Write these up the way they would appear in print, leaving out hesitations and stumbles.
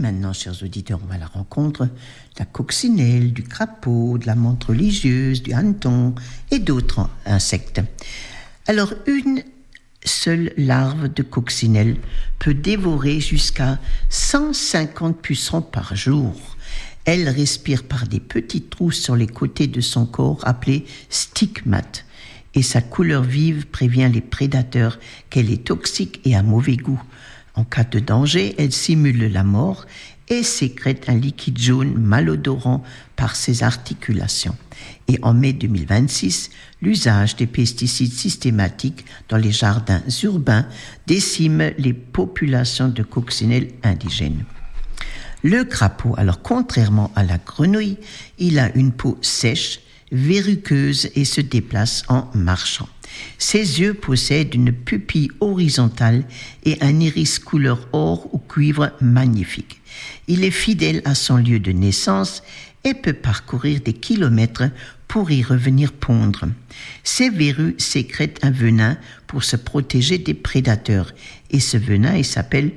maintenant, chers auditeurs, on va à la rencontre de la coccinelle, du crapaud, de la menthe religieuse, du hanneton et d'autres insectes. Alors, une seule larve de coccinelle peut dévorer jusqu'à 150 pucerons par jour. Elle respire par des petits trous sur les côtés de son corps appelés stigmates. Et sa couleur vive prévient les prédateurs qu'elle est toxique et à mauvais goût. En cas de danger, elle simule la mort et sécrète un liquide jaune malodorant par ses articulations. Et en mai 2026, l'usage des pesticides systématiques dans les jardins urbains décime les populations de coccinelles indigènes. Le crapaud, alors contrairement à la grenouille, il a une peau sèche, verruqueuse et se déplace en marchant. Ses yeux possèdent une pupille horizontale et un iris couleur or ou cuivre magnifique. Il est fidèle à son lieu de naissance et peut parcourir des kilomètres pour y revenir pondre. Ses verrues sécrètent un venin pour se protéger des prédateurs et ce venin il s'appelle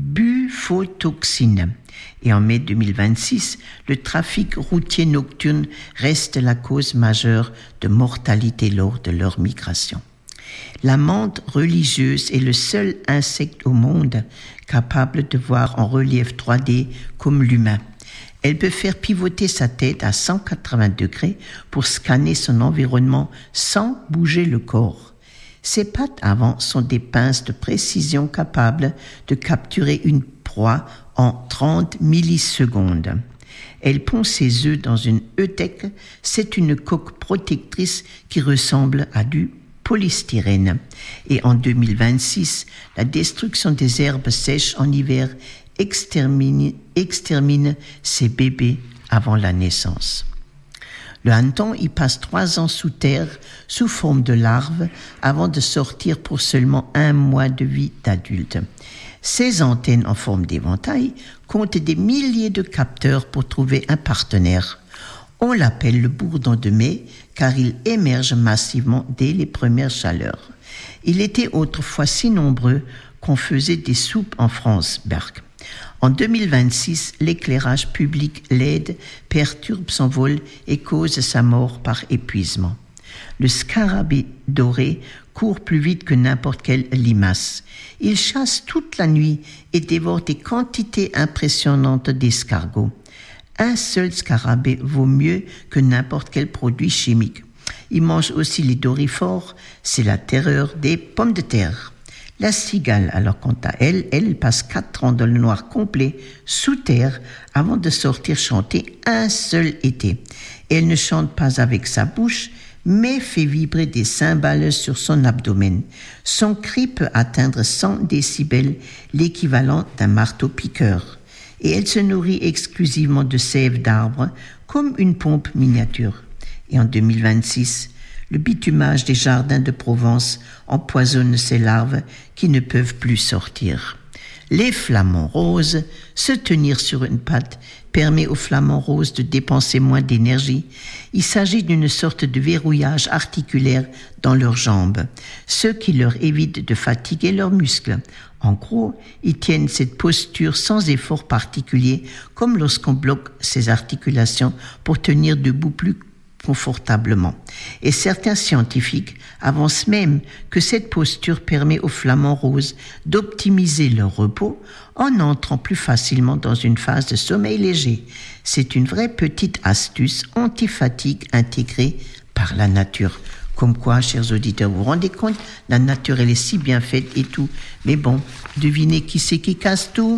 bufotoxine. Et en mai 2026, le trafic routier nocturne reste la cause majeure de mortalité lors de leur migration. La menthe religieuse est le seul insecte au monde capable de voir en relief 3D comme l'humain. Elle peut faire pivoter sa tête à 180 degrés pour scanner son environnement sans bouger le corps. Ses pattes avant sont des pinces de précision capables de capturer une proie en 30 millisecondes. Elle pond ses œufs dans une euthèque. C'est une coque protectrice qui ressemble à du polystyrène. Et en 2026, la destruction des herbes sèches en hiver extermine ses bébés avant la naissance. Le hanneton y passe 3 ans sous terre sous forme de larve avant de sortir pour seulement 1 mois de vie d'adulte. Ses antennes en forme d'éventail comptent des milliers de capteurs pour trouver un partenaire. On l'appelle le bourdon de mai car il émerge massivement dès les premières chaleurs. Il était autrefois si nombreux qu'on faisait des soupes en France, Berck. En 2026, l'éclairage public LED perturbe son vol et cause sa mort par épuisement. Le scarabée doré court plus vite que n'importe quelle limace. Il chasse toute la nuit et dévore des quantités impressionnantes d'escargots. Un seul scarabée vaut mieux que n'importe quel produit chimique. Il mange aussi les dorifores, c'est la terreur des pommes de terre. La cigale, alors quant à elle passe 4 ans dans le noir complet, sous terre, avant de sortir chanter un seul été. Elle ne chante pas avec sa bouche, mais fait vibrer des cymbales sur son abdomen. Son cri peut atteindre 100 décibels, l'équivalent d'un marteau-piqueur. Et elle se nourrit exclusivement de sève d'arbres, comme une pompe miniature. Et en 2026, le bitumage des jardins de Provence empoisonne ces larves qui ne peuvent plus sortir. Les flamants roses, se tenir sur une patte permet aux flamants roses de dépenser moins d'énergie. Il s'agit d'une sorte de verrouillage articulaire dans leurs jambes, ce qui leur évite de fatiguer leurs muscles. En gros, ils tiennent cette posture sans effort particulier, comme lorsqu'on bloque ses articulations pour tenir debout plus confortablement. Et certains scientifiques avancent même que cette posture permet aux flamants roses d'optimiser leur repos en entrant plus facilement dans une phase de sommeil léger. C'est une vraie petite astuce anti-fatigue intégrée par la nature. Comme quoi, chers auditeurs, vous vous rendez compte, la nature, elle est si bien faite et tout. Mais bon, devinez qui c'est qui casse tout ?